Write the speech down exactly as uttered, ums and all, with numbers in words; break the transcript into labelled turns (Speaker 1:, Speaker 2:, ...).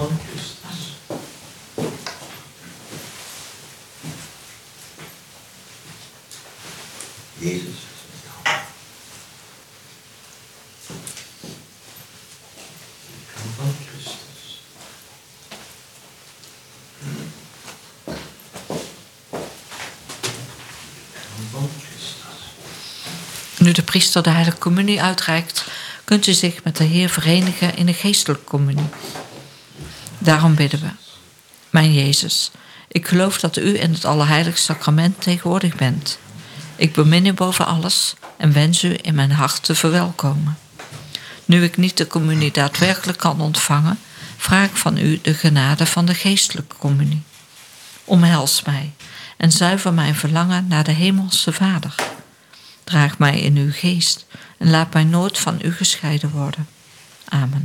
Speaker 1: van Christus. Jezus is met jou. Lichaam van Christus. Lichaam van Christus.
Speaker 2: Nu de priester de heilige communie uitreikt, kunt u zich met de Heer verenigen in de geestelijke communie. Daarom bidden we. Mijn Jezus, ik geloof dat u in het Allerheiligste Sacrament tegenwoordig bent. Ik bemin u boven alles en wens u in mijn hart te verwelkomen. Nu ik niet de communie daadwerkelijk kan ontvangen, vraag ik van u de genade van de geestelijke communie. Omhels mij en zuiver mijn verlangen naar de Hemelse Vader. Draag mij in uw geest en laat mij nooit van u gescheiden worden. Amen.